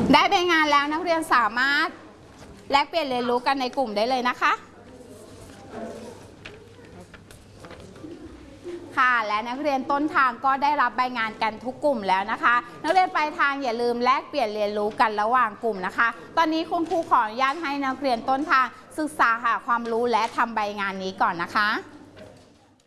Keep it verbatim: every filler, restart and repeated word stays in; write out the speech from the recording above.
ได้ใบงานแล้วนักเรียนสามารถแลกเปลี่ยนเรียนรู้กันในกลุ่มได้เลยนะคะค่ะและนักเรียนต้นทางก็ได้รับใบงานกันทุกกลุ่มแล้วนะคะนักเรียนปลายทางอย่าลืมแลกเปลี่ยนเรียนรู้กันระหว่างกลุ่มนะคะตอนนี้คุณครูขออนุญาตให้นักเรียนต้นทางศึกษาหาความรู้และทำใบงานนี้ก่อนนะคะ